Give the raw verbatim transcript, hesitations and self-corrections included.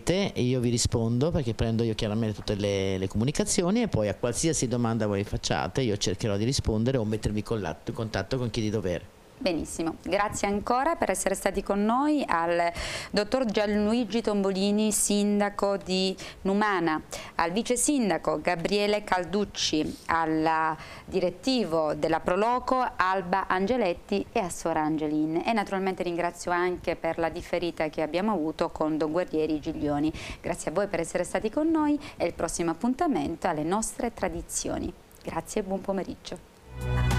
chiamate e io vi rispondo, perché prendo io chiaramente tutte le, le comunicazioni, e poi a qualsiasi domanda voi facciate io cercherò di rispondere o mettervi in contatto con chi di dovere. Benissimo, grazie ancora per essere stati con noi al dottor Gianluigi Tombolini, sindaco di Numana, al vice sindaco Gabriele Calducci, al direttivo della Proloco Alba Angeletti e a Sora Angelin, e naturalmente ringrazio anche per la differita che abbiamo avuto con Don Guerrieri Giglioni. Grazie a voi per essere stati con noi e il prossimo appuntamento alle nostre tradizioni. Grazie e buon pomeriggio.